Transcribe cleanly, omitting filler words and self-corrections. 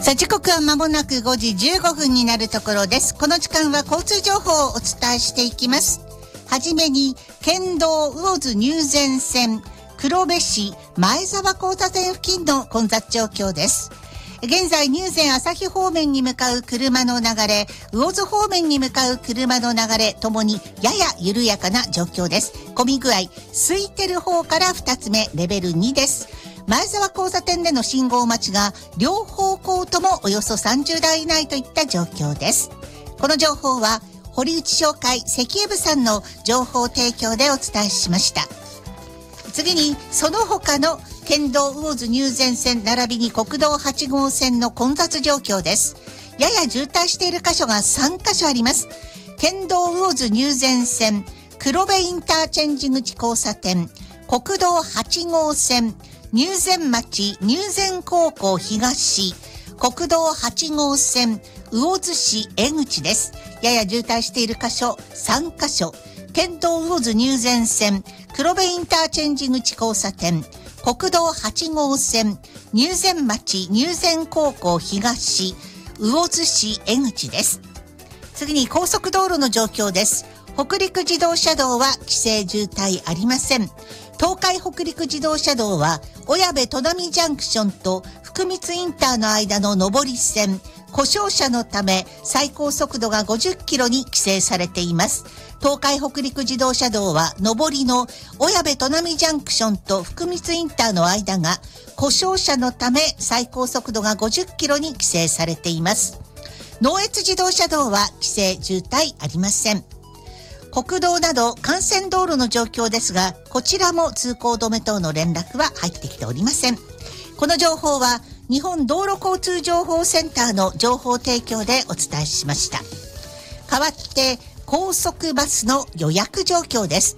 さあ、時刻は間もなく5時15分になるところです。この時間は交通情報をお伝えしていきます。はじめに、県道魚津入善線黒部市前沢交差点付近の混雑状況です。現在、入善旭方面に向かう車の流れ、魚津方面に向かう車の流れともにやや緩やかな状況です。混み具合、空いてる方から2つ目、レベル2です。前沢交差点での信号待ちが両方向ともおよそ30台以内といった状況です。この情報は堀内商会石油部さんの情報提供でお伝えしました。次にその他の県道魚津入善線並びに国道8号線の混雑状況です。やや渋滞している箇所が3箇所あります。県道魚津入善線黒部インターチェンジ口交差点、国道8号線入善町入善高校東、国道8号線魚津市江口です。やや渋滞している箇所3箇所、県道魚津入善線黒部インターチェンジ口交差点、国道8号線入善町入善高校東、魚津市江口です。次に高速道路の状況です。北陸自動車道は規制渋滞ありません。東海北陸自動車道は小矢部砺波ジャンクションと福光インターの間の上り線、故障車のため最高速度が50キロに規制されています。東海北陸自動車道は上りの小矢部砺波ジャンクションと福光インターの間が故障車のため最高速度が50キロに規制されています。能越自動車道は規制渋滞ありません。国道など幹線道路の状況ですが、こちらも通行止め等の連絡は入ってきておりません。この情報は日本道路交通情報センターの情報提供でお伝えしました。代わって高速バスの予約状況です。